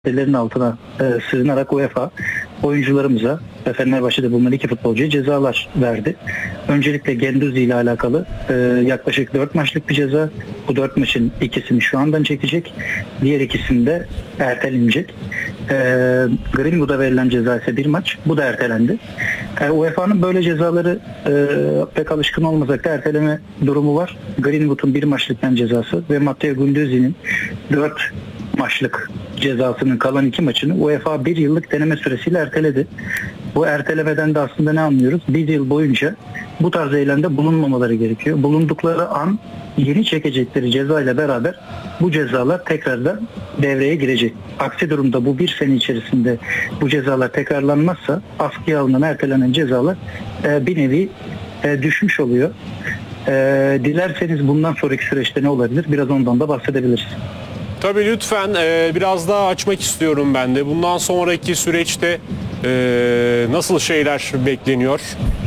Ellerin altına sığınarak UEFA oyuncularımıza ve Fenerbahçe'de bulunan iki futbolcuya cezalar verdi. Öncelikle Guendouzi ile alakalı yaklaşık 4 maçlık bir ceza. Bu 4 maçın ikisini şu andan çekecek. Diğer ikisini de ertelenecek. Greenwood'a verilen ceza ise 1 maç. Bu da ertelendi. UEFA'nın böyle cezaları pek alışkın olmasak da erteleme durumu var. Greenwood'un 1 maçlık cezası ve Matteo Guendouzi'nin 4 maçlık cezasının kalan 2 maçını UEFA 1 yıllık deneme süresiyle erteledi. Bu ertelemeden de aslında ne anlıyoruz? 1 yıl boyunca bu tarz eylemde bulunmamaları gerekiyor. Bulundukları an yeni çekecekleri ceza ile beraber bu cezalar tekrardan devreye girecek. Aksi durumda bu 1 sene içerisinde bu cezalar tekrarlanmazsa askıya alınan ertelenen cezalar bir nevi düşmüş oluyor. Dilerseniz bundan sonraki süreçte ne olabilir? Biraz ondan da bahsedebiliriz. Tabii lütfen biraz daha açmak istiyorum ben de. Bundan sonraki süreçte nasıl şeyler bekleniyor?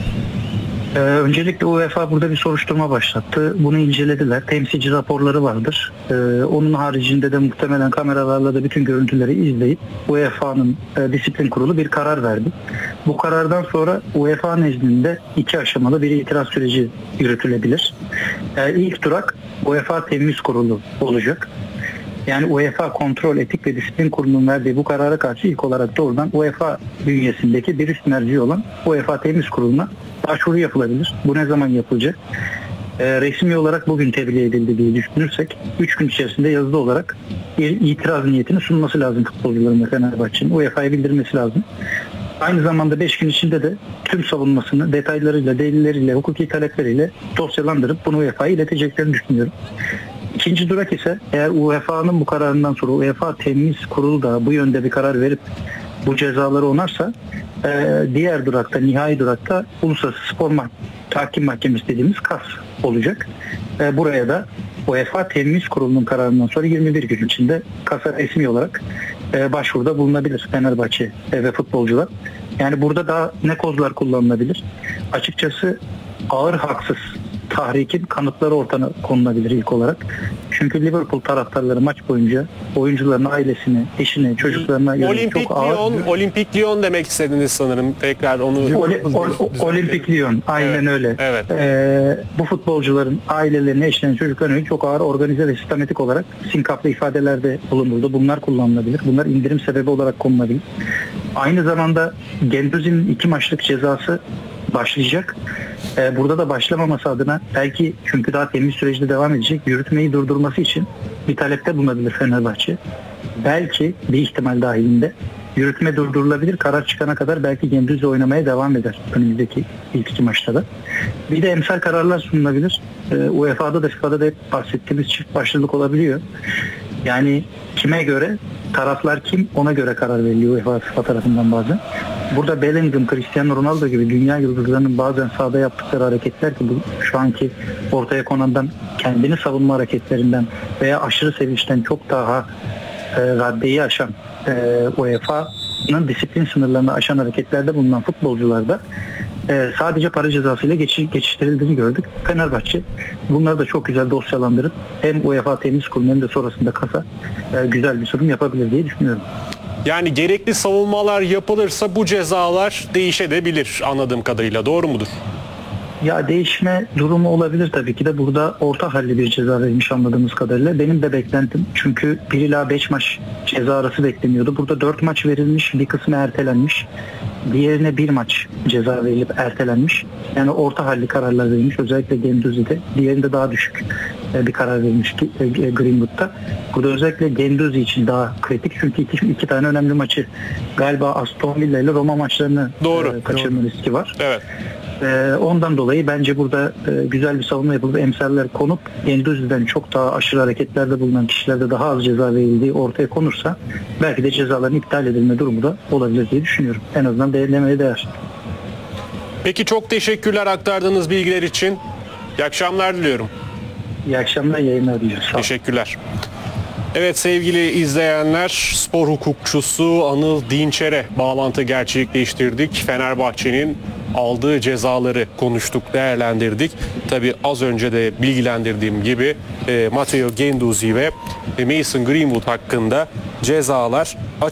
Öncelikle UEFA burada bir soruşturma başlattı. Bunu incelediler. Temsilci raporları vardır. Onun haricinde de muhtemelen kameralarla da bütün görüntüleri izleyip UEFA'nın disiplin kurulu bir karar verdi. Bu karardan sonra UEFA nezdinde 2 aşamalı bir itiraz süreci yürütülebilir. İlk durak UEFA Temiz Kurulu olacak. Yani UEFA Kontrol Etik ve Disiplin Kurulu'nun verdiği bu karara karşı ilk olarak doğrudan UEFA bünyesindeki bir üst merci olan UEFA Temiz Kurulu'na başvuru yapılabilir. Bu ne zaman yapılacak? Resmi olarak bugün tebliğ edildi diye düşünürsek 3 gün içerisinde yazılı olarak bir itiraz niyetini sunması lazım futbolcuların ve Fenerbahçe'nin. UEFA'ya bildirmesi lazım. Aynı zamanda 5 gün içinde de tüm savunmasını detaylarıyla, delilleriyle, hukuki talepleriyle dosyalandırıp bunu UEFA'ya ileteceklerini düşünüyorum. İkinci durak ise eğer UEFA'nın bu kararından sonra UEFA Temiz Kurulu da bu yönde bir karar verip bu cezaları onarsa diğer durakta, nihai durakta Uluslararası Spor Tahkim Mahkemesi dediğimiz KAS olacak. Buraya da UEFA Temiz Kurulu'nun kararından sonra 21 gün içinde KAS'a resmi olarak başvuruda bulunabilir Fenerbahçe ve futbolcular. Yani burada daha ne kozlar kullanılabilir? Açıkçası ağır haksız tahrikin kanıtları ortaya konulabilir ilk olarak. Çünkü Liverpool taraftarları maç boyunca oyuncuların ailesini, eşini, çocuklarına Olimpik çok ağır... Olimpik Lyon demek istediniz sanırım. Tekrar onu... Olimpik Lyon. Aynen öyle. Evet. Bu futbolcuların ailelerine, eşlerine, çocuklarına çok ağır organize ve sistematik olarak sinkaflı ifadelerde bulunuldu. Bunlar kullanılabilir. Bunlar indirim sebebi olarak konulabilir. Aynı zamanda Guendouzi'nin 2 maçlık cezası başlayacak. Burada da başlamaması adına belki çünkü daha temiz sürecinde devam edecek yürütmeyi durdurması için bir talepte bulunabilir Fenerbahçe. Belki bir ihtimal dahilinde yürütme durdurulabilir. Karar çıkana kadar belki Guendouzi oynamaya devam eder önümüzdeki ilk 2 maçta da. Bir de emsal kararlar sunulabilir. UEFA'da da FIFA'da da hep bahsettiğimiz çift başlılık olabiliyor. Yani kime göre, taraflar kim ona göre karar veriliyor UEFA FIFA tarafından bazen. Burada Bellingham, Cristiano Ronaldo gibi dünya yıldızlarının bazen sahada yaptıkları hareketler ki bu şu anki ortaya konandan kendini savunma hareketlerinden veya aşırı sevinçten çok daha raddeyi aşan UEFA'nın disiplin sınırlarını aşan hareketlerde bulunan futbolcularda sadece para cezasıyla geçiştirildiğini gördük. Fenerbahçe bunları da çok güzel dosyalandırıp hem UEFA Temiz Kurulu hem de sonrasında KAS'a güzel bir sunum yapabilir diye düşünüyorum. Yani gerekli savunmalar yapılırsa bu cezalar değişebilir anladığım kadarıyla. Doğru mudur? Ya değişme durumu olabilir tabii ki de. Burada orta halli bir ceza verilmiş anladığımız kadarıyla. Benim de beklentim çünkü 1 ila 5 maç ceza arası bekleniyordu. Burada 4 maç verilmiş, bir kısmı ertelenmiş. Diğerine 1 maç ceza verilip ertelenmiş. Yani orta halli kararlar verilmiş. Özellikle Guendouzi'de. Diğerinde daha düşük bir karar verilmiş Greenwood'da. Burada özellikle Guendouzi için daha kritik. Çünkü iki tane önemli maçı galiba Aston Villa ile Roma maçlarını kaçırma riski var. Evet. Ondan dolayı bence burada güzel bir savunma yapılıp emsaller konup Guendouzi'den çok daha aşırı hareketlerde bulunan kişilerde daha az ceza verildiği ortaya konursa belki de cezaların iptal edilme durumu da olabilir diye düşünüyorum. En azından değerlemeye değer. Peki çok teşekkürler aktardığınız bilgiler için. İyi akşamlar diliyorum. İyi akşamlar, yayınlar diliyoruz. Teşekkürler. Evet sevgili izleyenler, spor hukukçusu Anıl Dinçer'e bağlantı gerçekleştirdik. Fenerbahçe'nin aldığı cezaları konuştuk, değerlendirdik. Tabii az önce de bilgilendirdiğim gibi Matteo Guendouzi ve Mason Greenwood hakkında cezalar